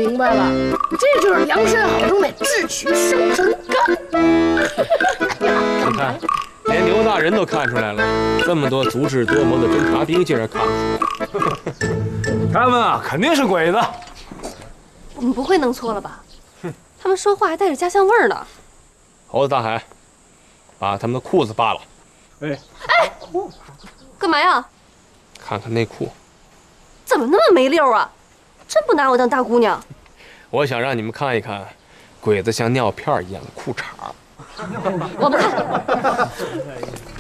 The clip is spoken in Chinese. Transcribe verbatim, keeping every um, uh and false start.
明白了，这就是梁山好兄妹智取生辰纲。 你看，连刘大人都看出来了，这么多足智多谋的侦察兵竟然看不出来。 他们啊，肯定是鬼子。 我们不会弄错了吧？他们说话还带着家乡味儿呢。 猴子大海，把他们的裤子扒了。 哎哎，干嘛呀？ 看看内裤。 怎么那么没溜啊？真不拿我当大姑娘？ 我想让你们看一看，鬼子像尿片一样的裤衩。 我不看。